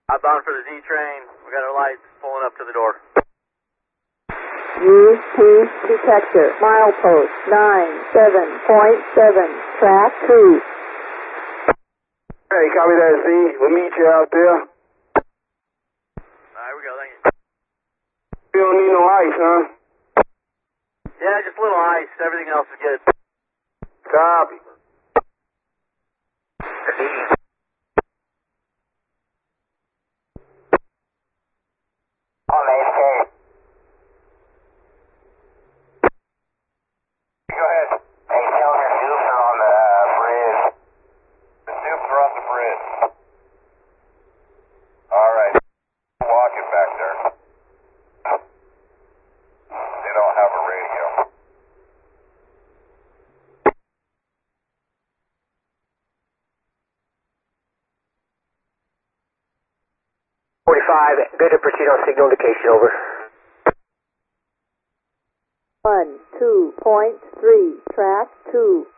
I'm bound for the Z train. We got our lights pulling up to the door. UP detector, milepost 97.7, track 2. Hey, copy that, Z. We'll meet you out there. Alright, we go, thank you. You don't need no ice, huh? Yeah, just a little ice. Everything else is good. Copy. On the escape. Go ahead. Hey, tell them your soups are on the bridge. The soups are on the bridge. Alright. Walking back there. They don't have a radio. 45, good to proceed on signal indication, over. 1, 2.3, track 2.